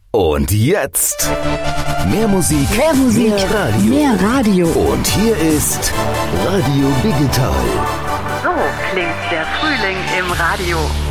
Und jetzt mehr Musik, mehr Radio. Mehr Radio. Und hier ist Radio Digital. So klingt der Frühling im Radio.